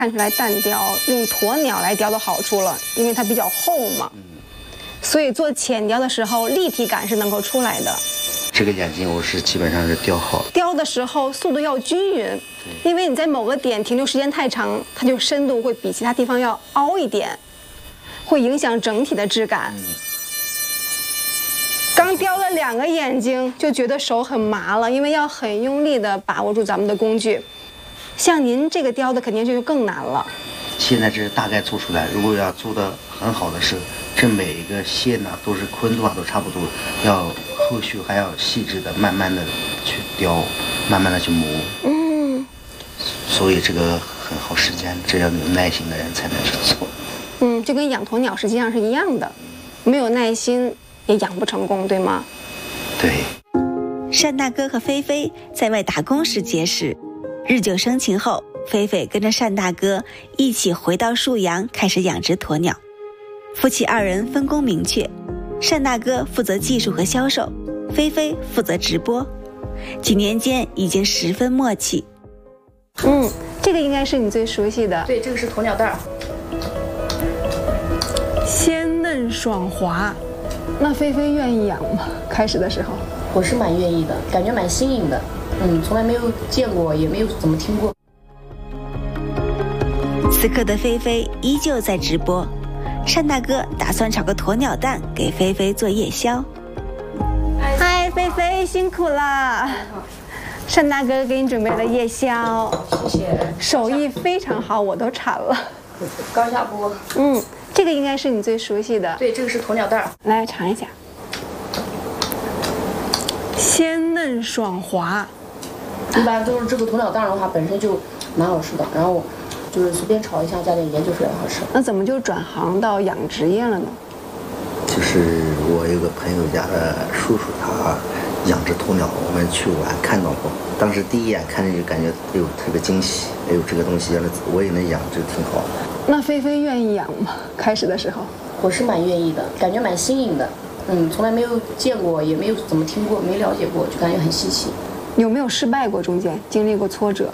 看出来蛋雕用鸵鸟来雕的好处了，因为它比较厚嘛，所以做浅雕的时候立体感是能够出来的。 这个眼睛我是基本上是雕好， 雕的时候速度要均匀，因为你在某个点停留时间太长，它就深度会比其他地方要凹一点，会影响整体的质感。刚雕了2个眼睛，就觉得手很麻了，因为要很用力的把握住咱们的工具。像您这个雕的肯定就更难了。 现在这是大概做出来，如果要做的很好的是，这每一个线呢都是宽度啊都差不多，要后续还要细致的慢慢的去雕，慢慢的去磨。所以这个很耗时间，这要有耐心的人才能去做。 这跟养鸵鸟实际上是一样的，没有耐心也养不成功，对吗？ 对。 单大哥和菲菲在外打工时结识，日久生情后，菲菲跟着单大哥一起回到沭阳开始养殖鸵鸟。夫妻2人分工明确，单大哥负责技术和销售，菲菲负责直播。几年间已经十分默契。 这个应该是你最熟悉的。 对，这个是鸵鸟蛋儿， 鲜嫩爽滑。那菲菲愿意养吗？开始的时候我是蛮愿意的，感觉蛮新颖的，从来没有见过，也没有怎么听过。 此刻的菲菲依旧在直播，单大哥打算炒个鸵鸟蛋给菲菲做夜宵。 嗨，菲菲辛苦了。单大哥给你准备了夜宵， 谢谢， 手艺非常好，我都馋了。 刚下锅。 这个应该是你最熟悉的。 对，这个是鸵鸟蛋儿， 来尝一下，鲜嫩爽滑。 一般都是这个鸵鸟蛋儿的话本身就蛮好吃的，然后就是随便炒一下加点盐就非常好吃。 那怎么就转行到养殖业了呢？ 就是我有个朋友家的叔叔，他养殖鸵鸟，我们去玩看到过，当时第一眼看着就感觉特别惊喜，这个东西要是我也能养，就挺好。 那菲菲愿意养吗？开始的时候我是蛮愿意的，感觉蛮新颖的，从来没有见过，也没有怎么听过，没了解过，就感觉很稀奇。 有没有失败过？中间经历过挫折？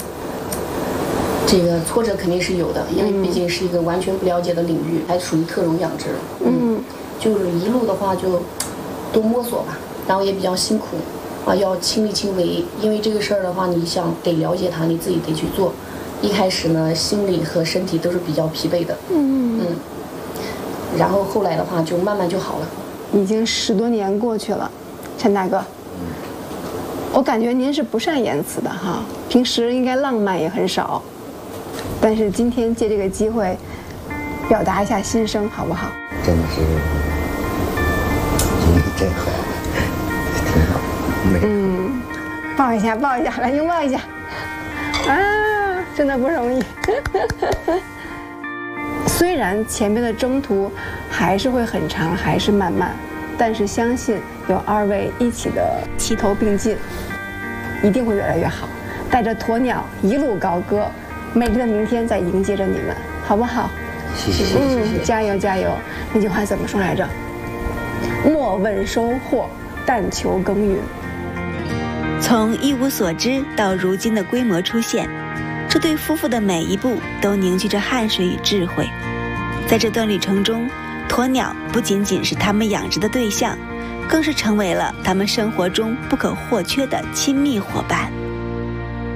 这个挫折肯定是有的，因为毕竟是一个完全不了解的领域，还属于特种养殖。就是一路的话就多摸索吧，然后也比较辛苦啊，要亲力亲为，因为这个事儿的话，你想得了解它，你自己得去做。一开始呢，心理和身体都是比较疲惫的。然后后来的话就慢慢就好了。 已经10多年过去了，单大哥，我感觉您是不善言辞的哈，平时应该浪漫也很少，但是今天借这个机会表达一下心声好不好？ 真的是人真好，挺好。 抱一下，抱一下，来拥抱一下。真的不容易。虽然前面的征途还是会很长，还是漫漫，但是相信有2位一起的齐头并进，一定会越来越好。带着鸵鸟一路高歌，美丽的明天在迎接着你们，好不好？ 谢谢。 加油加油！那句话怎么说来着？莫问收获，但求耕耘。 从一无所知到如今的规模出现，这对夫妇的每一步都凝聚着汗水与智慧。在这段旅程中，鸵鸟不仅仅是他们养殖的对象，更是成为了他们生活中不可或缺的亲密伙伴。